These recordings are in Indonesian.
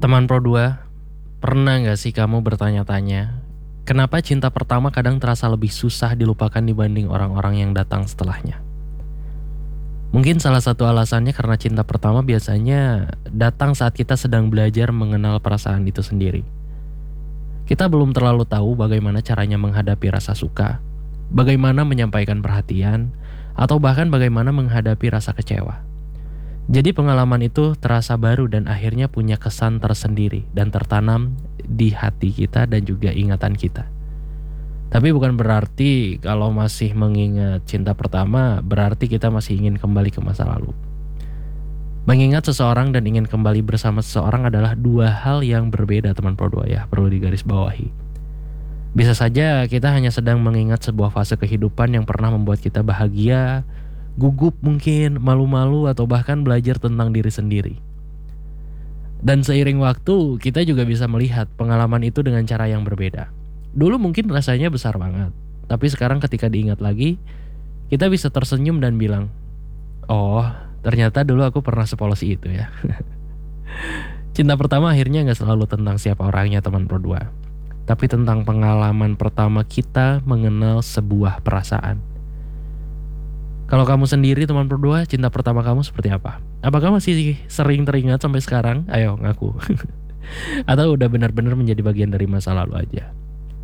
Teman Pro 2, pernah gak sih kamu bertanya-tanya, kenapa cinta pertama kadang terasa lebih susah dilupakan dibanding orang-orang yang datang setelahnya? Mungkin salah satu alasannya karena cinta pertama biasanya datang saat kita sedang belajar mengenal perasaan itu sendiri. Kita belum terlalu tahu bagaimana caranya menghadapi rasa suka, bagaimana menyampaikan perhatian, atau bahkan bagaimana menghadapi rasa kecewa. Jadi pengalaman itu terasa baru dan akhirnya punya kesan tersendiri dan tertanam di hati kita dan juga ingatan kita. Tapi bukan berarti kalau masih mengingat cinta pertama berarti kita masih ingin kembali ke masa lalu. Mengingat seseorang dan ingin kembali bersama seseorang adalah dua hal yang berbeda, teman Pro 2 ya, perlu digarisbawahi. Bisa saja kita hanya sedang mengingat sebuah fase kehidupan yang pernah membuat kita bahagia, gugup mungkin, malu-malu, atau bahkan belajar tentang diri sendiri. Dan seiring waktu, kita juga bisa melihat pengalaman itu dengan cara yang berbeda. Dulu mungkin rasanya besar banget, tapi sekarang ketika diingat lagi, kita bisa tersenyum dan bilang, oh, ternyata dulu aku pernah sepolos itu ya. Cinta pertama akhirnya gak selalu tentang siapa orangnya, teman Pro 2, tapi tentang pengalaman pertama kita mengenal sebuah perasaan. Kalau kamu sendiri, teman Pro 2, cinta pertama kamu seperti apa? Apakah masih sering teringat sampai sekarang? Ayo ngaku. Atau udah benar-benar menjadi bagian dari masa lalu aja?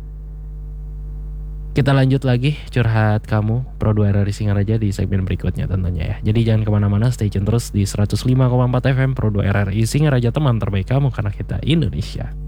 Kita lanjut lagi curhat kamu Pro 2 RRI Singaraja di segmen berikutnya tentunya ya. Jadi jangan kemana-mana, stay tune terus di 105,4 FM Pro 2 RRI Singaraja, teman terbaik kamu karena kita Indonesia.